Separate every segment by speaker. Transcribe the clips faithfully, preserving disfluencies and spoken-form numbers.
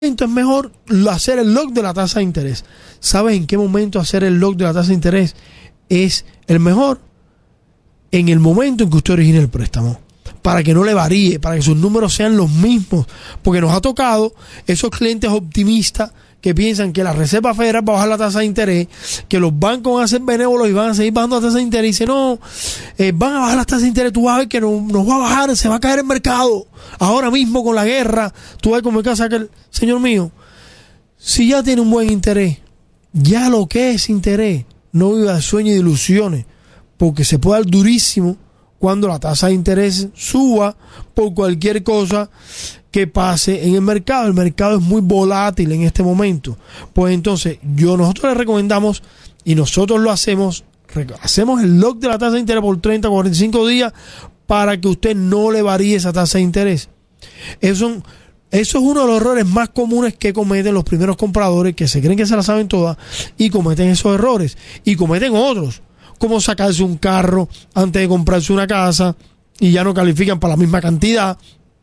Speaker 1: es mejor hacer el lock de la tasa de interés. ¿Sabes en qué momento hacer el lock de la tasa de interés es el mejor? En el momento en que usted origine el préstamo, para que no le varíe, para que sus números sean los mismos, porque nos ha tocado esos clientes optimistas que piensan que la Reserva Federal va a bajar la tasa de interés, que los bancos van a ser benévolos y van a seguir bajando la tasa de interés, y dicen, no, eh, van a bajar las tasas de interés, tú vas a ver que no, nos va a bajar, se va a caer el mercado, ahora mismo con la guerra, tú vas a comer casa que el señor mío, si ya tiene un buen interés, ya lo que es interés, no viva de sueños y de ilusiones, porque se puede dar durísimo cuando la tasa de interés suba por cualquier cosa que pase en el mercado. El mercado es muy volátil en este momento. Pues entonces, yo nosotros le recomendamos, y nosotros lo hacemos, hacemos el lock de la tasa de interés por treinta, cuarenta y cinco días para que usted no le varíe esa tasa de interés. Eso, eso es uno de los errores más comunes que cometen los primeros compradores, que se creen que se la saben todas y cometen esos errores. Y cometen otros, como sacarse un carro antes de comprarse una casa y ya no califican para la misma cantidad.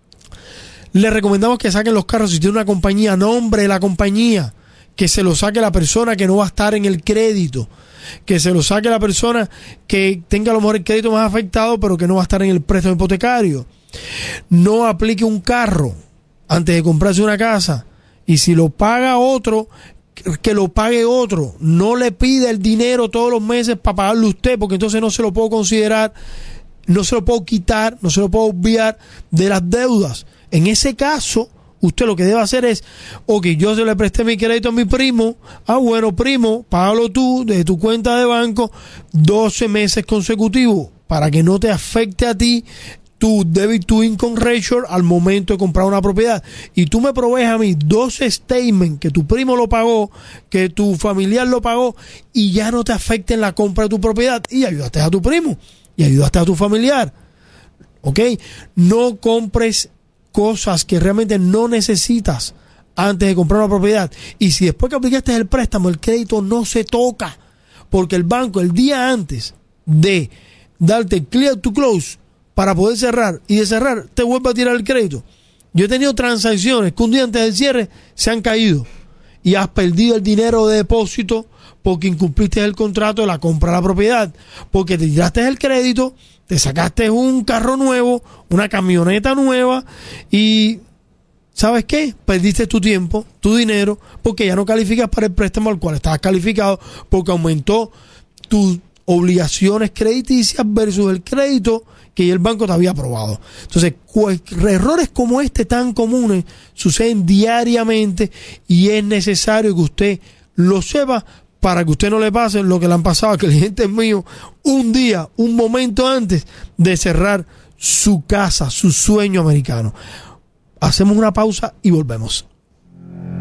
Speaker 1: Les recomendamos que saquen los carros si tiene una compañía, nombre de la compañía, que se lo saque la persona que no va a estar en el crédito, que se lo saque la persona que tenga a lo mejor el crédito más afectado pero que no va a estar en el préstamo hipotecario. No aplique un carro antes de comprarse una casa, y si lo paga otro, que lo pague otro. No le pida el dinero todos los meses para pagarlo usted, porque entonces no se lo puedo considerar, no se lo puedo quitar, no se lo puedo obviar de las deudas. En ese caso, usted lo que debe hacer es, ok, yo se le presté mi crédito a mi primo, ah bueno, primo, págalo tú de tu cuenta de banco doce meses consecutivos, para que no te afecte a ti tu debit to income ratio al momento de comprar una propiedad. Y tú me provees a mí doce statements que tu primo lo pagó, que tu familiar lo pagó, y ya no te afecte en la compra de tu propiedad, y ayudaste a tu primo y ayudaste a tu familiar. Ok, no compres cosas que realmente no necesitas antes de comprar una propiedad. Y si después que aplicaste el préstamo el crédito no se toca, porque el banco el día antes de darte clear to close para poder cerrar, y de cerrar te vuelve a tirar el crédito. Yo he tenido transacciones que un día antes del cierre se han caído y has perdido el dinero de depósito porque incumpliste el contrato de la compra de la propiedad, porque te tiraste el crédito, te sacaste un carro nuevo, una camioneta nueva, y ¿sabes qué? Perdiste tu tiempo, tu dinero, porque ya no calificas para el préstamo al cual estabas calificado, porque aumentó tus obligaciones crediticias versus el crédito que el banco te había aprobado. Entonces, errores como este tan comunes suceden diariamente, y es necesario que usted lo sepa para que usted no le pase lo que le han pasado a clientes míos un día, un momento antes de cerrar su casa, su sueño americano. Hacemos una pausa y volvemos.